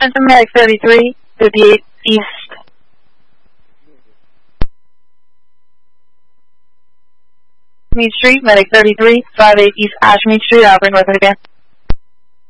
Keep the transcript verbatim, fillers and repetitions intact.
Attention Medic thirty-three, fifty-eight East. Mead Street, Medic thirty-three, fifty-eight East Ashmead Street, Auburn, North again.